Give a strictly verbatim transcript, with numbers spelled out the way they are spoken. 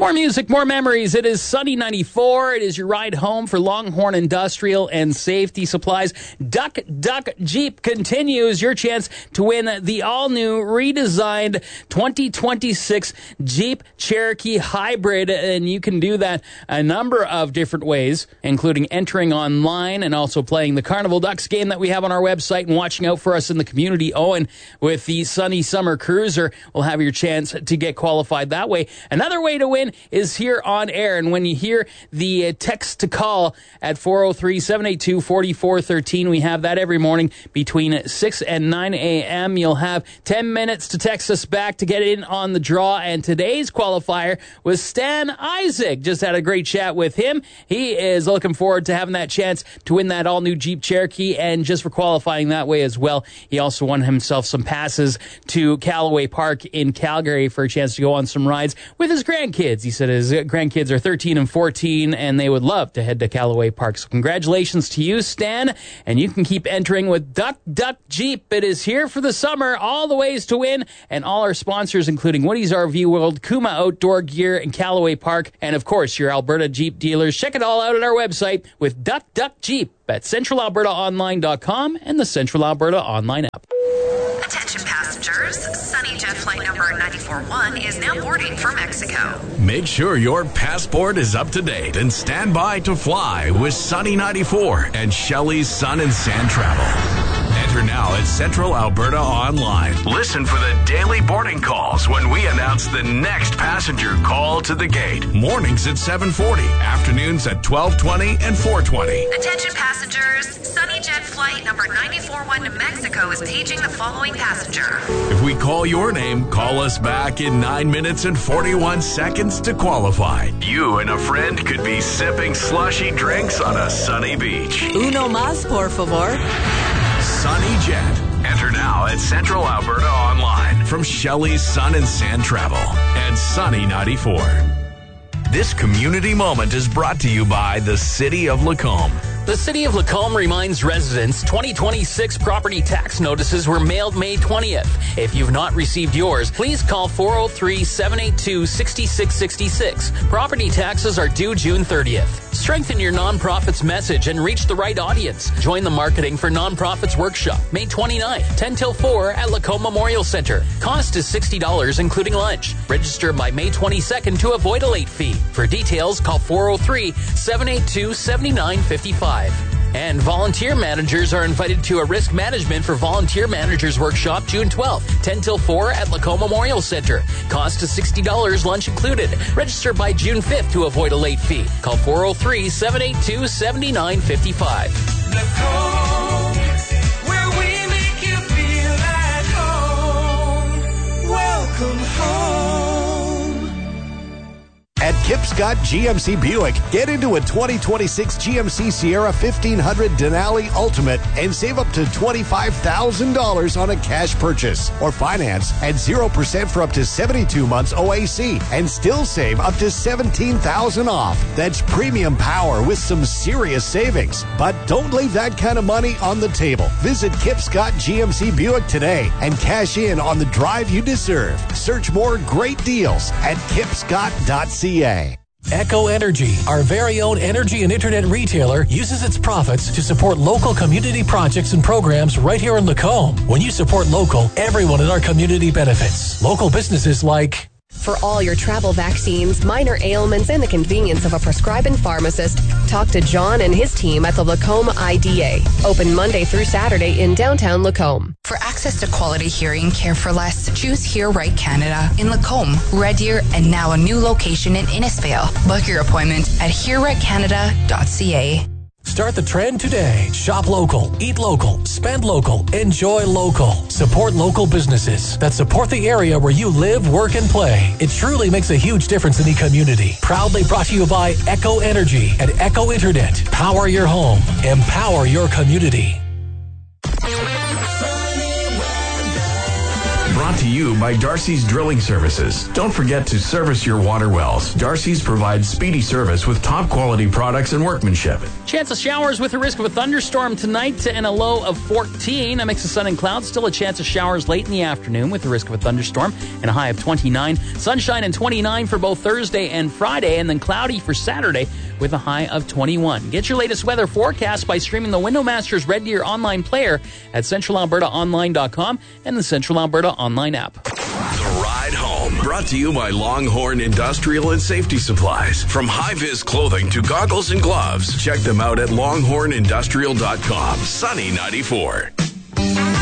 More music, more memories. It is Sunny ninety-four. It is your ride home for Longhorn Industrial and Safety Supplies. Duck Duck Jeep continues. Your chance to win the all-new, redesigned twenty twenty-six Jeep Cherokee Hybrid. And you can do that a number of different ways, including entering online and also playing the Carnival Ducks game that we have on our website and watching out for us in the community. Owen, with the Sunny Summer Cruiser, will have your chance to get qualified that way. Another way to win is here on air, and when you hear the uh, text to call at four oh three, seven eight two, four four one three, we have that every morning between six and nine a.m. You'll have ten minutes to text us back to get in on the draw, and today's qualifier was Stan Isaac. Just had a great chat with him. He is looking forward to having that chance to win that all-new Jeep Cherokee, and just for qualifying that way as well, he also won himself some passes to Callaway Park in Calgary for a chance to go on some rides with his grandkids. He said his grandkids are thirteen and fourteen, and they would love to head to Callaway Park. So congratulations to you, Stan, and you can keep entering with Duck Duck Jeep. It is here for the summer, all the ways to win, and all our sponsors, including Woody's R V World, Kuma Outdoor Gear, and Callaway Park, and of course, your Alberta Jeep dealers. Check it all out at our website with Duck Duck Jeep at central alberta online dot com and the Central Alberta Online app. Attention passengers, SunnyJet flight number nine four one is now boarding for Mexico. Make sure your passport is up to date and stand by to fly with Sunny ninety-four and Shelley's Sun and Sand Travel. Enter now at Central Alberta Online. Listen for the daily boarding calls when we announce the next passenger call to the gate. Mornings at seven forty, afternoons at twelve twenty and four twenty. Attention passengers, SunnyJet flight number nine four one to Mexico is paging the following passenger. If we call your name, call us back in nine minutes and forty-one seconds to qualify. You and a friend could be sipping slushy drinks on a sunny beach. Uno más, por favor. SunnyJet. Enter now at Central Alberta Online from Shelley's Sun and Sand Travel and Sunny ninety-four. This community moment is brought to you by the City of Lacombe. The City of Lacombe reminds residents twenty twenty-six property tax notices were mailed May twentieth. If you've not received yours, please call four oh three, seven eight two, six six six six. Property taxes are due June thirtieth. Strengthen your nonprofit's message and reach the right audience. Join the Marketing for Nonprofits workshop May twenty-ninth, ten till four at Lacombe Memorial Center. Cost is sixty dollars including lunch. Register by May twenty-second to avoid a late fee. For details, call four oh three, seven eight two, seven nine five five. And volunteer managers are invited to a Risk Management for Volunteer Managers workshop June twelfth, ten till four at Lacombe Memorial Center. Cost is sixty dollars, lunch included. Register by June fifth to avoid a late fee. Call four oh three, seven eight two, seven nine five five. Lacombe, where we make you feel at home. Welcome home. At Kipscott G M C Buick, get into a twenty twenty-six G M C Sierra fifteen hundred Denali Ultimate and save up to twenty-five thousand dollars on a cash purchase. Or finance at zero percent for up to seventy-two months O A C and still save up to seventeen thousand dollars off. That's premium power with some serious savings. But don't leave that kind of money on the table. Visit Kipscott G M C Buick today and cash in on the drive you deserve. Search more great deals at kipscott dot c a. Echo Energy, our very own energy and internet retailer, uses its profits to support local community projects and programs right here in Lacombe. When you support local, everyone in our community benefits. Local businesses like... For all your travel vaccines, minor ailments, and the convenience of a prescribing pharmacist, talk to John and his team at the Lacombe I D A. Open Monday through Saturday in downtown Lacombe. For access to quality hearing care for less, choose Hear Right Canada in Lacombe, Red Deer, and now a new location in Innisfail. Book your appointment at hear right canada dot c a. Start the trend today. Shop local, eat local, spend local, enjoy local. Support local businesses that support the area where you live, work, and play. It truly makes a huge difference in the community. Proudly brought to you by Echo Energy and Echo Internet. Power your home. Empower your community. Brought to to you by Darcy's Drilling Services. Don't forget to service your water wells. Darcy's provides speedy service with top quality products and workmanship. Chance of showers with a risk of a thunderstorm tonight and a low of fourteen. A mix of sun and clouds. Still a chance of showers late in the afternoon with the risk of a thunderstorm and a high of twenty-nine. Sunshine and twenty-nine for both Thursday and Friday, and then cloudy for Saturday with a high of twenty-one. Get your latest weather forecast by streaming the Windowmasters Red Deer online player at central alberta online dot com and the Central Alberta online app. The Ride Home, brought to you by Longhorn Industrial and Safety Supplies. From high-vis clothing to goggles and gloves, check them out at longhorn industrial dot com. Sunny ninety-four.